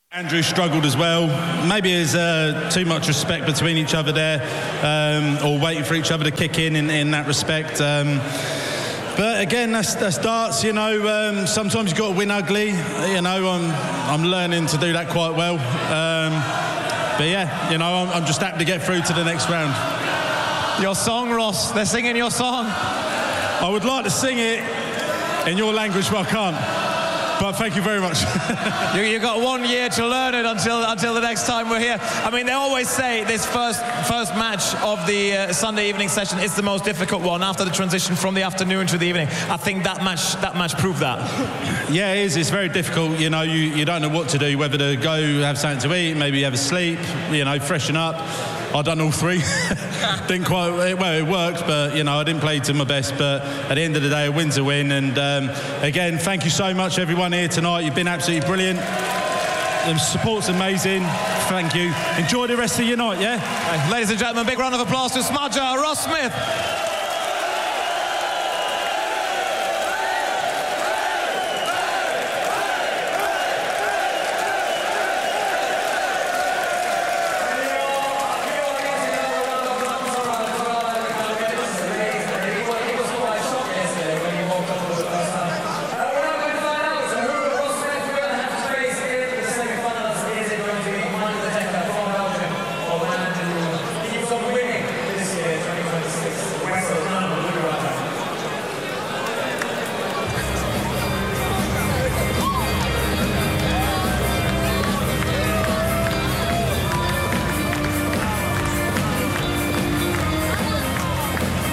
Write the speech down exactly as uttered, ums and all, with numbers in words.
Andrew struggled as well. Maybe there's uh, too much respect between each other there, um, or waiting for each other to kick in in, in that respect. Um, but again, that's, that's darts, you know. Um, sometimes you've got to win ugly. You know, I'm I'm learning to do that quite well. Um, but yeah, you know, I'm, I'm just happy to get through to the next round. Your song, Ross. They're singing your song. I would like to sing it in your language, but I can't. But thank you very much. you, you've got one year to learn it until until the next time we're here. I mean, they always say this first first match of the uh, Sunday evening session is the most difficult one after the transition from the afternoon to the evening. I think that match that match proved that. Yeah, it is. It's very difficult. You know, you, you don't know what to do, whether to go have something to eat, maybe have a sleep, you know, freshen up. I've done all three. Didn't quite, well, it worked, but, you know, I didn't play to my best. But at the end of the day, a win's a win. And, um, again, thank you so much, everyone here tonight. You've been absolutely brilliant. The support's amazing. Thank you. Enjoy the rest of your night, yeah? Ladies and gentlemen, big round of applause to Smudger, Ross Smith.